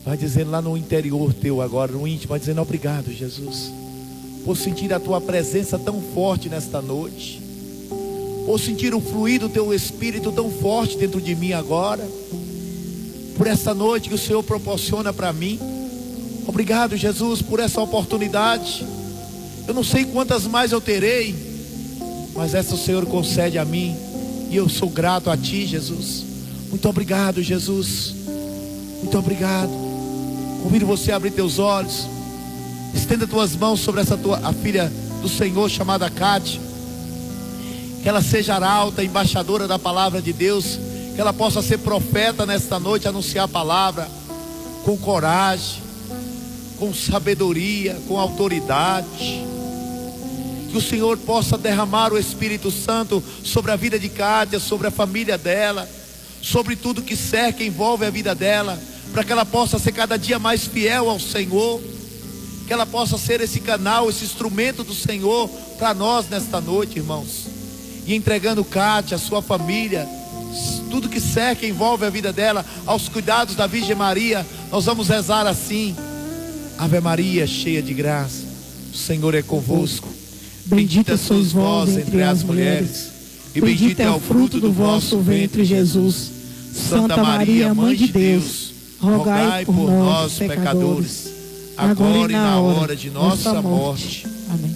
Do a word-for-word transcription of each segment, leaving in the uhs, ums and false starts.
Vai dizendo lá no interior teu agora, no íntimo, vai dizendo: obrigado, Jesus, por sentir a tua presença tão forte nesta noite, por sentir o fluir do teu Espírito tão forte dentro de mim agora, por essa noite que o Senhor proporciona para mim. Obrigado, Jesus, por essa oportunidade. Eu não sei quantas mais eu terei, mas essa o Senhor concede a mim, e eu sou grato a Ti, Jesus. Muito obrigado, Jesus. Muito obrigado. Convido você a abrir teus olhos. Estenda tuas mãos sobre essa tua, a filha do Senhor chamada Cátia. Que ela seja arauta, embaixadora da palavra de Deus. Que ela possa ser profeta nesta noite, anunciar a palavra com coragem, com sabedoria, com autoridade. Que o Senhor possa derramar o Espírito Santo sobre a vida de Cátia, sobre a família dela, sobre tudo que cerca e envolve a vida dela, para que ela possa ser cada dia mais fiel ao Senhor, que ela possa ser esse canal, esse instrumento do Senhor para nós nesta noite, irmãos. E entregando Cátia, a sua família, tudo que cerca e envolve a vida dela, aos cuidados da Virgem Maria, nós vamos rezar assim: Ave Maria, cheia de graça, o Senhor é convosco. Bendita sois vós entre as mulheres, e bendito é o fruto do vosso ventre, Jesus. Santa Maria, Mãe de Deus, rogai por nós, pecadores, agora e na hora de nossa morte. Amém.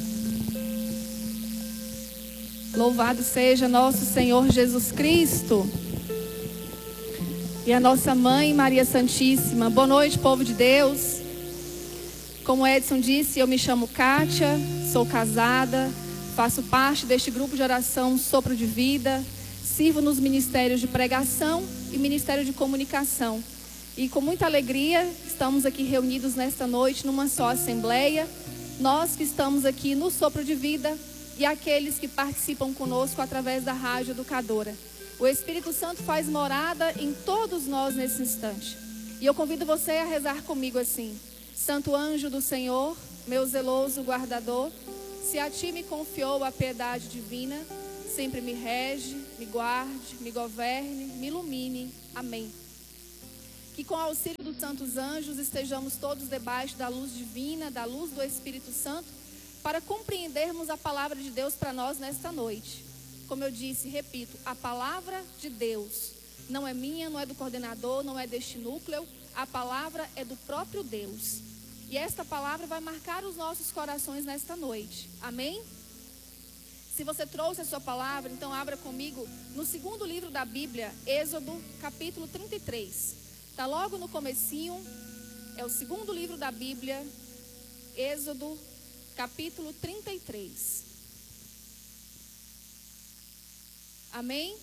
Louvado seja nosso Senhor Jesus Cristo e a nossa Mãe Maria Santíssima. Boa noite, povo de Deus. Como Edson disse, eu me chamo Cátia, sou casada, faço parte deste grupo de oração Sopro de Vida, sirvo nos ministérios de pregação e ministério de comunicação. E com muita alegria estamos aqui reunidos nesta noite numa só assembleia, nós que estamos aqui no Sopro de Vida e aqueles que participam conosco através da Rádio Educadora. O Espírito Santo faz morada em todos nós nesse instante. E eu convido você a rezar comigo assim: Santo anjo do Senhor, meu zeloso guardador, se a Ti me confiou a piedade divina, sempre me rege, me guarde, me governe, me ilumine. Amém. Que com o auxílio dos santos anjos estejamos todos debaixo da luz divina, da luz do Espírito Santo, para compreendermos a palavra de Deus para nós nesta noite. Como eu disse, repito, a palavra de Deus não é minha, não é do coordenador, não é deste núcleo, a palavra é do próprio Deus. E esta palavra vai marcar os nossos corações nesta noite. Amém? Se você trouxe a sua palavra, então abra comigo no segundo livro da Bíblia, Êxodo, capítulo trinta e três. Está logo no comecinho, é o segundo livro da Bíblia, Êxodo, capítulo trinta e três. Amém?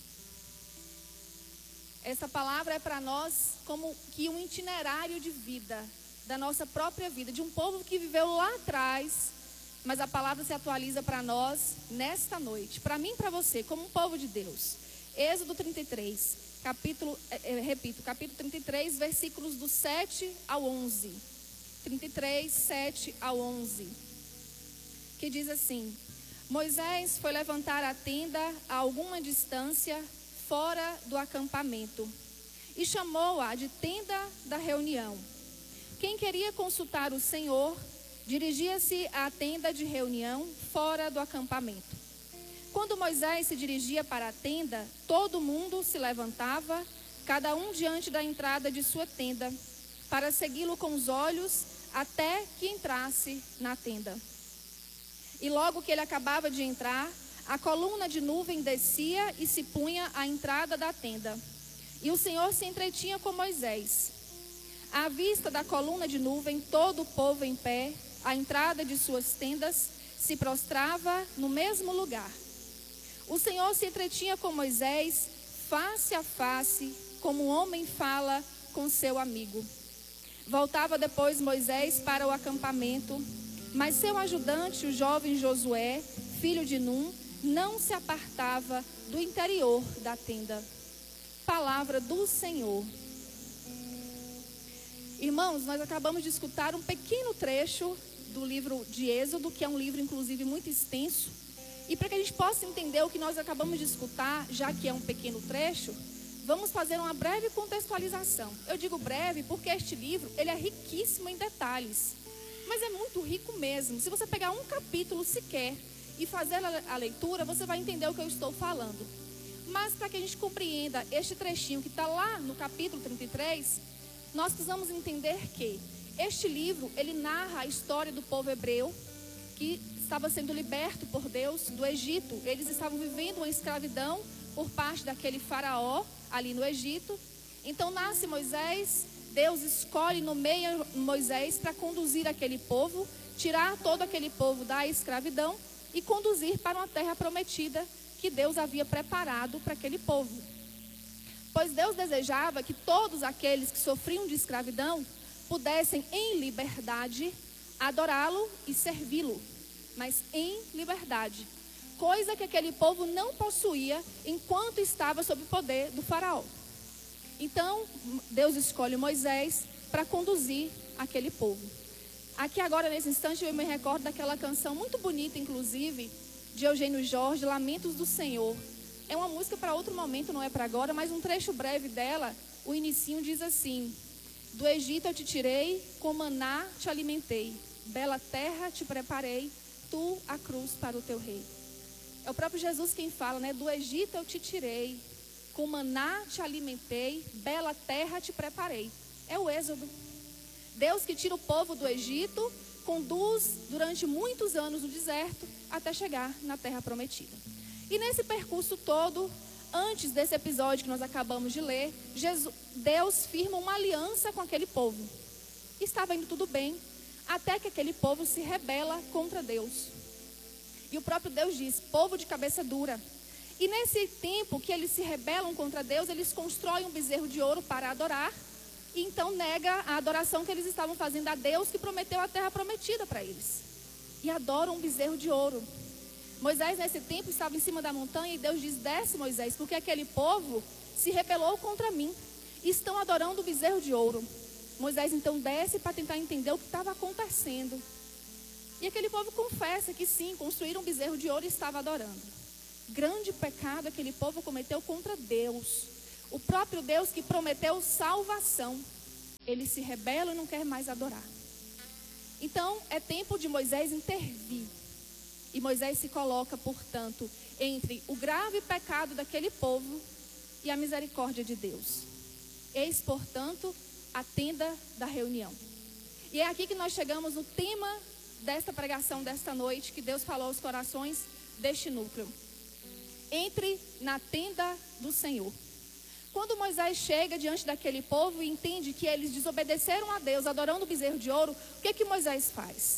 Essa palavra é para nós como que um itinerário de vida, da nossa própria vida, de um povo que viveu lá atrás, mas a palavra se atualiza para nós nesta noite, para mim e para você, como um povo de Deus. Êxodo trinta e três, capítulo, é, repito, capítulo trinta e três, versículos do sete ao onze. trinta e três, sete ao onze. Que diz assim: Moisés foi levantar a tenda a alguma distância fora do acampamento e chamou-a de tenda da reunião. Quem queria consultar o Senhor dirigia-se à tenda de reunião fora do acampamento. Quando Moisés se dirigia para a tenda, todo mundo se levantava, cada um diante da entrada de sua tenda, para segui-lo com os olhos até que entrasse na tenda. E logo que ele acabava de entrar, a coluna de nuvem descia e se punha à entrada da tenda. E o Senhor se entretinha com Moisés. À vista da coluna de nuvem, todo o povo em pé, à entrada de suas tendas, se prostrava no mesmo lugar. O Senhor se entretinha com Moisés, face a face, como um homem fala com seu amigo. Voltava depois Moisés para o acampamento, mas seu ajudante, o jovem Josué, filho de Num, não se apartava do interior da tenda. Palavra do Senhor. Irmãos, nós acabamos de escutar um pequeno trecho do livro de Êxodo, que é um livro inclusive muito extenso. E para que a gente possa entender o que nós acabamos de escutar, já que é um pequeno trecho, vamos fazer uma breve contextualização. Eu digo breve porque este livro ele é riquíssimo em detalhes, mas é muito rico mesmo. Se você pegar um capítulo sequer e fazer a leitura, você vai entender o que eu estou falando. Mas para que a gente compreenda este trechinho que está lá no capítulo trinta e três, nós precisamos entender que este livro, ele narra a história do povo hebreu que estava sendo liberto por Deus do Egito. Eles estavam vivendo uma escravidão por parte daquele faraó ali no Egito. Então nasce Moisés, Deus escolhe, nomeia Moisés para conduzir aquele povo, tirar todo aquele povo da escravidão e conduzir para uma terra prometida que Deus havia preparado para aquele povo. Pois Deus desejava que todos aqueles que sofriam de escravidão pudessem em liberdade adorá-lo e servi-lo, mas em liberdade, coisa que aquele povo não possuía enquanto estava sob o poder do faraó. Então, Deus escolhe Moisés para conduzir aquele povo. Aqui agora, nesse instante, eu me recordo daquela canção muito bonita, inclusive, de Eugênio Jorge, Lamentos do Senhor. É uma música para outro momento, não é para agora, mas um trecho breve dela, o inicinho diz assim: do Egito eu te tirei, com maná te alimentei, bela terra te preparei, tu a cruz para o teu rei. É o próprio Jesus quem fala, né? Do Egito eu te tirei, com maná te alimentei, bela terra te preparei. É o Êxodo. Deus que tira o povo do Egito, conduz durante muitos anos no deserto até chegar na terra prometida. E nesse percurso todo, antes desse episódio que nós acabamos de ler, Jesus, Deus firma uma aliança com aquele povo. Estava indo tudo bem, até que aquele povo se rebela contra Deus. E o próprio Deus diz: povo de cabeça dura. E nesse tempo que eles se rebelam contra Deus, eles constroem um bezerro de ouro para adorar. E então nega a adoração que eles estavam fazendo a Deus, que prometeu a terra prometida para eles. E adoram um bezerro de ouro. Moisés nesse tempo estava em cima da montanha e Deus diz: desce, Moisés, porque aquele povo se rebelou contra mim. E estão adorando o bezerro de ouro. Moisés então desce para tentar entender o que estava acontecendo. E aquele povo confessa que sim, construíram um bezerro de ouro e estava adorando. Grande pecado aquele povo cometeu contra Deus. O próprio Deus que prometeu salvação. Ele se rebela e não quer mais adorar. Então é tempo de Moisés intervir. E Moisés se coloca, portanto, entre o grave pecado daquele povo e a misericórdia de Deus. Eis, portanto, a tenda da reunião. E é aqui que nós chegamos no tema desta pregação desta noite, que Deus falou aos corações deste núcleo. Entre na tenda do Senhor. Quando Moisés chega diante daquele povo e entende que eles desobedeceram a Deus, adorando o bezerro de ouro, o que que Moisés faz?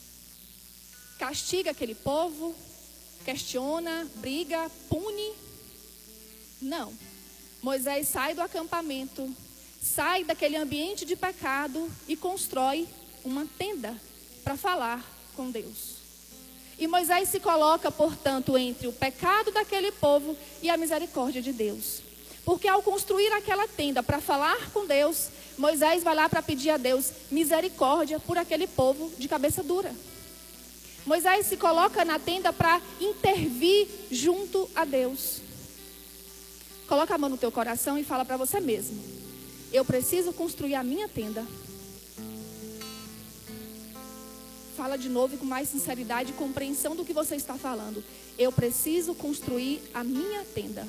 Castiga aquele povo, questiona, briga, pune? Não. Moisés sai do acampamento, sai daquele ambiente de pecado e constrói uma tenda para falar com Deus. E Moisés se coloca, portanto, entre o pecado daquele povo e a misericórdia de Deus. Porque ao construir aquela tenda para falar com Deus, Moisés vai lá para pedir a Deus misericórdia por aquele povo de cabeça dura. Moisés se coloca na tenda para intervir junto a Deus. Coloca a mão no teu coração e fala para você mesmo: eu preciso construir a minha tenda. Fala de novo e com mais sinceridade e compreensão do que você está falando. Eu preciso construir a minha tenda.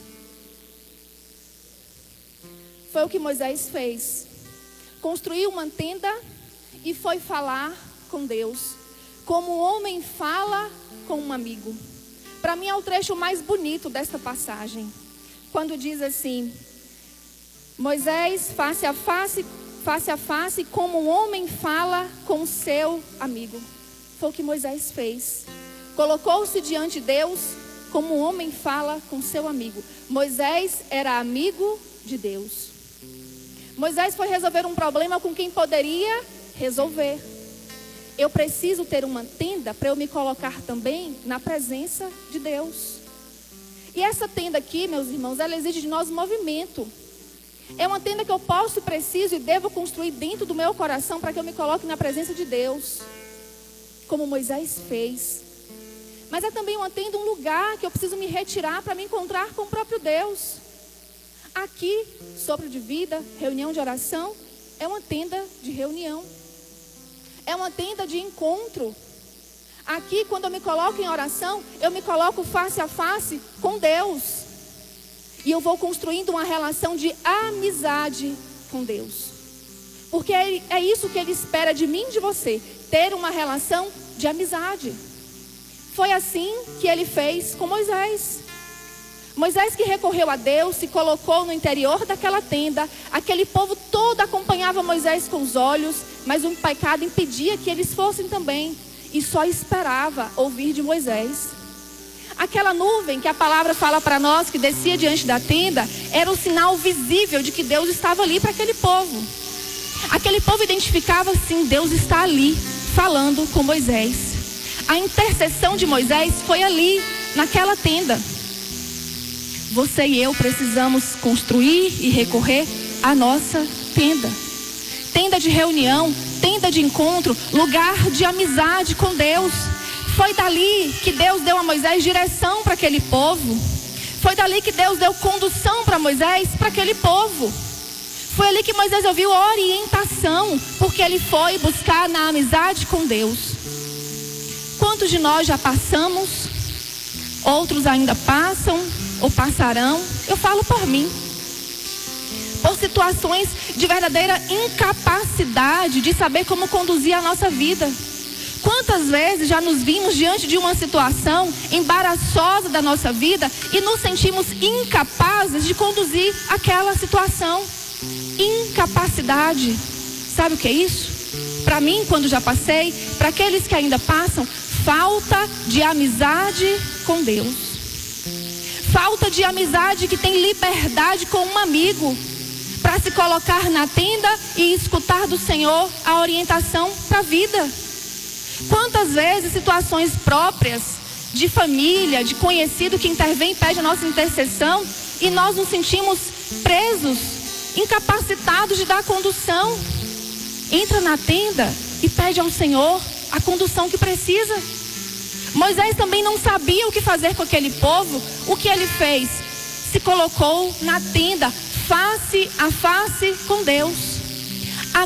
Foi o que Moisés fez. Construiu uma tenda e foi falar com Deus. Como um homem fala com um amigo. Para mim é o trecho mais bonito desta passagem. Quando diz assim: Moisés face a face, face a face, como um homem fala com o seu amigo. Foi o que Moisés fez. Colocou-se diante de Deus como um homem fala com seu amigo. Moisés era amigo de Deus. Moisés foi resolver um problema com quem poderia resolver. Eu preciso ter uma tenda para eu me colocar também na presença de Deus. E essa tenda aqui, meus irmãos, ela exige de nós movimento. É uma tenda que eu posso, preciso e devo construir dentro do meu coração para que eu me coloque na presença de Deus, como Moisés fez. Mas é também uma tenda, um lugar que eu preciso me retirar para me encontrar com o próprio Deus. Aqui, sopro de vida, reunião de oração, é uma tenda de reunião. É uma tenda de encontro. Aqui, quando eu me coloco em oração, eu me coloco face a face com Deus. E eu vou construindo uma relação de amizade com Deus. Porque é isso que Ele espera de mim e de você. Ter uma relação de amizade. Foi assim que Ele fez com Moisés. Moisés, que recorreu a Deus, se colocou no interior daquela tenda. Aquele povo todo acompanhava Moisés com os olhos, mas o pecado impedia que eles fossem também. E só esperava ouvir de Moisés. Aquela nuvem que a palavra fala para nós, que descia diante da tenda, era um sinal visível de que Deus estava ali para aquele povo. Aquele povo identificava, sim, Deus está ali, falando com Moisés. A intercessão de Moisés foi ali, naquela tenda. Você e eu precisamos construir e recorrer à nossa tenda. Tenda de reunião, tenda de encontro, lugar de amizade com Deus. Foi dali que Deus deu a Moisés direção para aquele povo. Foi dali que Deus deu condução para Moisés, para aquele povo. Foi ali que Moisés ouviu orientação, porque ele foi buscar na amizade com Deus. Quantos de nós já passamos? Outros ainda passam ou passarão? Eu falo por mim. Por situações de verdadeira incapacidade de saber como conduzir a nossa vida. Quantas vezes já nos vimos diante de uma situação embaraçosa da nossa vida e nos sentimos incapazes de conduzir aquela situação? Incapacidade. Sabe o que é isso? Para mim, quando já passei, para aqueles que ainda passam, falta de amizade com Deus. Falta de amizade que tem liberdade com um amigo para se colocar na tenda e escutar do Senhor a orientação para a vida. Quantas vezes situações próprias de família, de conhecido que intervém e pede a nossa intercessão e nós nos sentimos presos, incapacitados de dar condução. Entra na tenda e pede ao Senhor a condução que precisa. Moisés também não sabia o que fazer com aquele povo. O que ele fez? Se colocou na tenda, face a face com Deus.